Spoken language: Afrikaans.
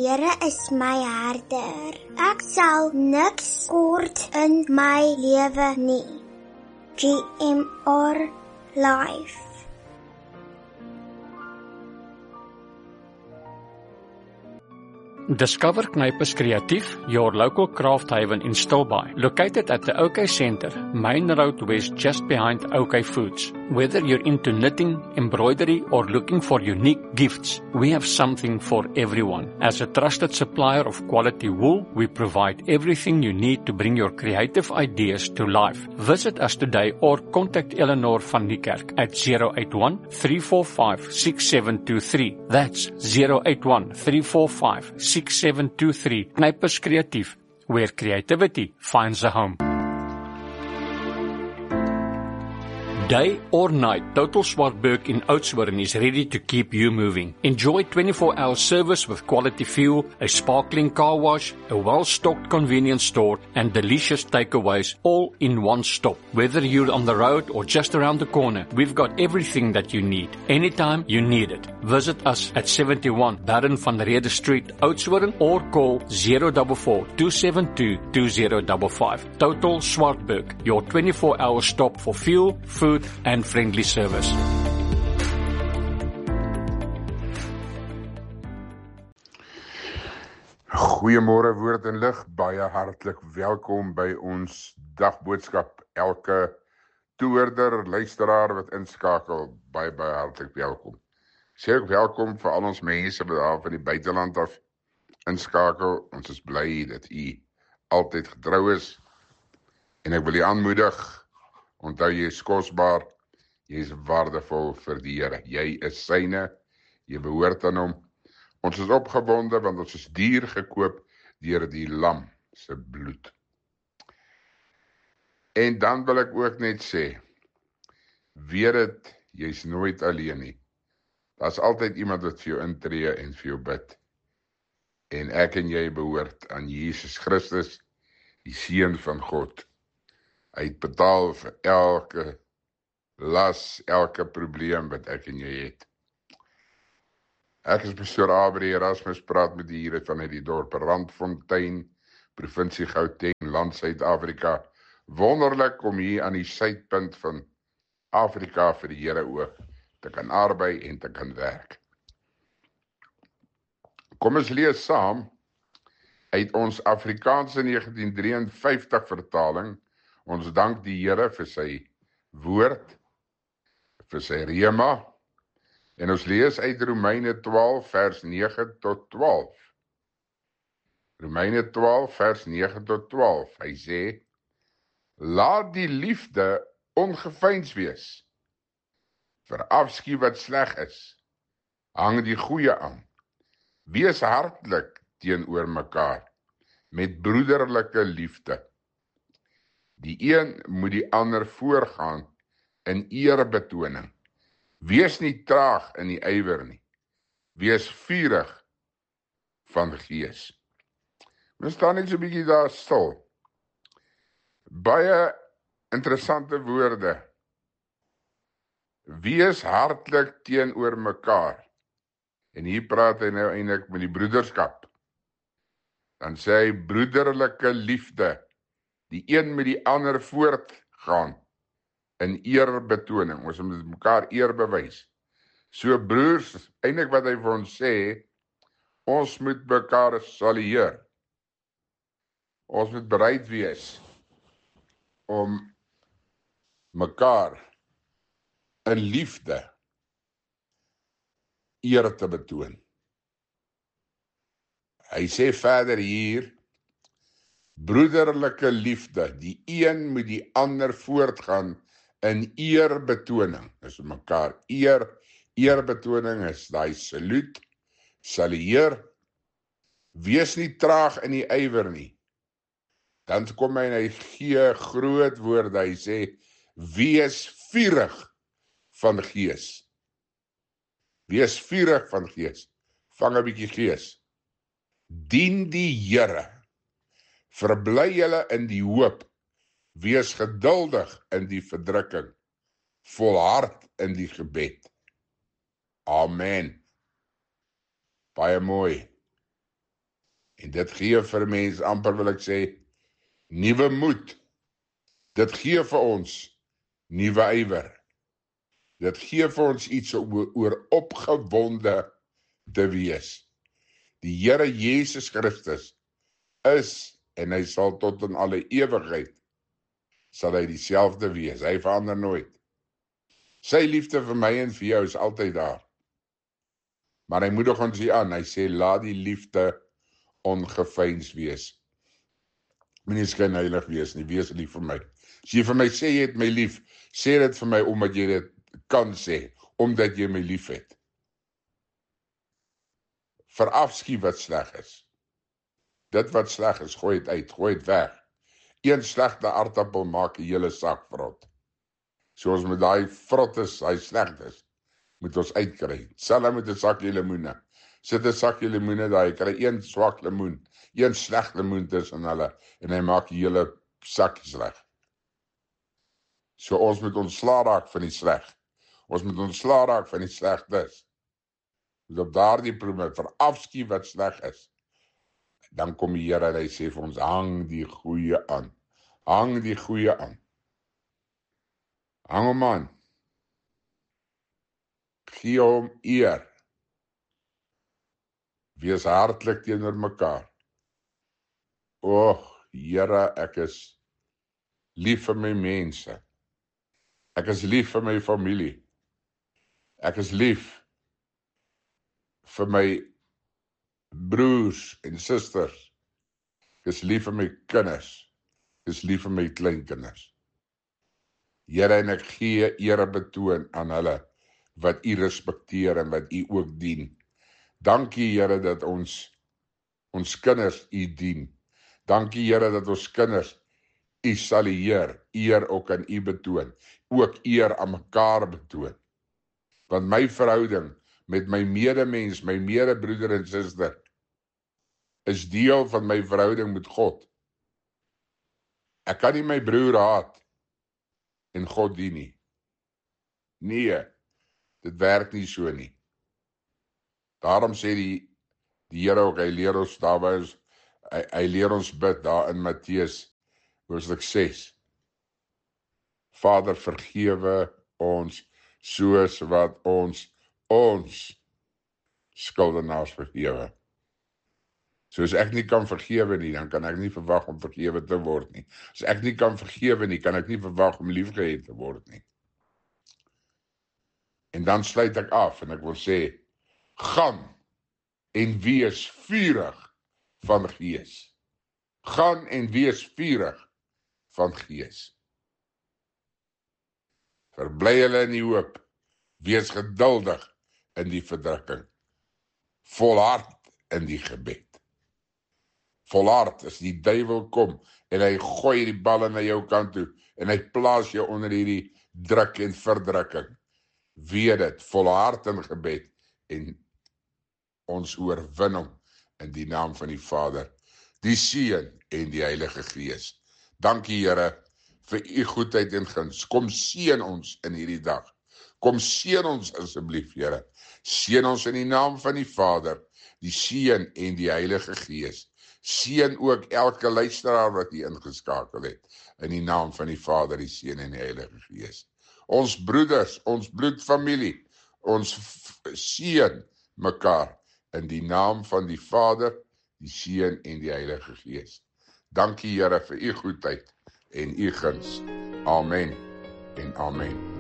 Here is my herder. Ek sal niks kort in my lewe nie. GMR Life. Discover Knipers Creatief, your local craft haven in Stilbaai, located at the OK Centre, Main Road West, just behind OK Foods. Whether you're into knitting, embroidery, or looking for unique gifts, we have something for everyone. As a trusted supplier of quality wool, we provide everything you need to bring your creative ideas to life. Visit us today or contact Eleanor van Niekerk at 081-345-6723. That's 081-345-6723. Knipers Creatief, where creativity finds a home. Day or night, Total Swartberg in Oudtshoorn is ready to keep you moving. Enjoy 24-hour service with quality fuel, a sparkling car wash, a well-stocked convenience store, and delicious takeaways, all in one stop. Whether you're on the road or just around the corner, we've got everything that you need, anytime you need it. Visit us at 71 Baron van Rede Street, Oudtshoorn, or call 044-272-2055. Total Swartberg, your 24-hour stop for fuel, food, and friendly service. Goeiemôre Woord en Lig, baie hartlik welkom by ons dagboodskap. Elke toehoorder, luisteraar wat inskakel, baie hartlik welkom. Sê ook welkom vir al ons mense wat daar van die buiteland af inskakel. Ons is bly dat u altyd getrou is. En ek wil u aanmoedig, onthou jy is kosbaar, jy is waardevol vir die Here. Jy is syne, jy behoort aan hom. Ons is opgewonde want ons is duur gekoop deur die lam se bloed. En dan wil ek ook net sê, weet dit, jy's nooit alleen nie. Daar's altyd iemand wat vir jou intree en vir jou bid. En ek en jy behoort aan Jesus Christus, die Seun van God. Hy het betaal vir elke las, elke probleem wat ek en jy het. Ek is pastoor Abri Erasmus, praat met u hier vanuit die dorp Randfontein, provinsie Gauteng, land Suid-Afrika. Wonderlik om hier aan die suidpunt van Afrika vir die Here ook te kan arbei en te kan werk. Kom ons lees saam uit ons Afrikaanse 1953 vertaling. Ons dank die Here vir sy woord, vir sy rema, en ons lees uit Romeine 12 vers 9 tot 12. Romeine 12 vers 9 tot 12, hy sê, laat die liefde ongeveins wees, verafskuw wat sleg is, hang die goeie aan, wees hartlik teenoor mekaar, met broederlike liefde. Die een moet die ander voorgaan in eerbetoning. Wees nie traag in die ywer nie. Wees vurig van gees. Ons staan net so 'n bietjie daar stil. Baie interessante woorde. Wees hartlik teenoor mekaar. En hier praat hy nou eintlik met die broederskap. Dan sê hy broederlike liefde. Die een met die ander voortgaan in eerbetoning. Ons moet mekaar eer bewys. So broers, eintlik wat hy vir ons sê, ons moet mekaar salueer. Ons moet bereid wees om mekaar in liefde eer te betoon. Hy sê verder hier, broederlike liefde, die een moet die ander voortgaan in eerbetoning. Dis mekaar eer. Eerbetoning is daai saluut, salueer. Wees nie traag in die ywer nie. Dan kom hy en hy gee groot woorde. Hy sê, wees vurig van gees. Wees vurig van gees. Vang 'n bietjie gees. Dien die Here. Verbly julle in die hoop, wees geduldig in die verdrukking, volhard in die gebed. Amen. Baie mooi. En dit gee vir mense, amper wil ek sê, nuwe moed. Dit gee vir ons nuwe ywer. Dit gee vir ons iets oor opgewonde te wees. Die Here Jesus Christus is, en hy sal tot in alle ewigheid, sal hy dieselfde wees. Hy verander nooit. Sy liefde vir my en vir jou is altyd daar. Maar hy moedig ons hier aan. Hy sê, laat die liefde ongeveins wees. Moenie skynheilig wees nie, wees lief vir my. As jy vir my sê jy het my lief, sê dit vir my omdat jy dit kan sê, omdat jy my lief het. Verafskie wat sleg is. Dit wat sleg is, gooi het uit, gooi het weg. Een slegte aardappel maak 'n hele sak vrot. Soos met daai vrot is, hy sleg is, moet ons uitkry. Selfs met 'n sakkie lemoene. Sit 'n sakkie lemoene daar, jy kry een swak lemoen, een sleg lemoen tussen hulle, en hy maak die hele sakkie sleg. So ons moet ontslaa raak van die sleg. Ons moet ontslaa raak van die slegtes. Moet op daardie probeer verafskie wat sleg is. Dan kom die Here en hy sê vir ons, hang die goeie aan. Hang die goeie aan. Hang hom aan. Gee hom eer. Wees hartlik teenoor mekaar. Here, ek is lief vir my mense. Ek is lief vir my familie. Ek is lief vir my broers en susters. Ek is lief vir my kinders. Ek is lief vir my kleinkinders. Here, en ek gee ere betoon aan hulle wat U respekteer en wat U ook dien. Dankie, Here, dat ons kinders U dien. Dankie, Here, dat ons kinders U salueer, eer ook aan U betoon, ook eer aan mekaar betoon. Want my verhouding met my medemens, my medebroeder en suster, is deel van my verhouding met God. Ek kan nie my broer haat en God dien nie. Nee, dit werk nie so nie. Daarom sê die Here ook, hy leer ons daar, hy leer ons bid daar in Matteus hoofstuk 6. Vader, vergewe ons soos wat ons skuldenaars vergewe. Soos ek nie kan vergewe nie, dan kan ek nie verwag om vergewe te word nie. As ek nie kan vergewe nie, kan ek nie verwag om liefgehad te word nie. En dan sluit ek af en ek wil sê, gaan en wees vurig van gees. Gaan en wees vurig van gees. Verbly hulle in die hoop. Wees geduldig in die verdrukking. Volhard in die gebed. Volhard as die duiwel kom en hy gooi die balle na jou kant toe en hy plaas jou onder hierdie druk en verdrukking. Weet dit, volhard in gebed en ons oorwin hom in die naam van die Vader, die Seun en die Heilige Gees. Dankie, Here, vir U goedheid en guns. Kom seën ons in hierdie dag. Kom seën ons asseblief, Here. Seën ons in die naam van die Vader, die Seun en die Heilige Gees. Seën ook elke luisteraar wat U ingeskakel het, in die naam van die Vader, die Seun en die Heilige Gees. Ons broeders, ons bloedfamilie, ons seën mekaar in die naam van die Vader, die Seun en die Heilige Gees. Dankie, Here, vir U goedheid en U guns. Amen en amen.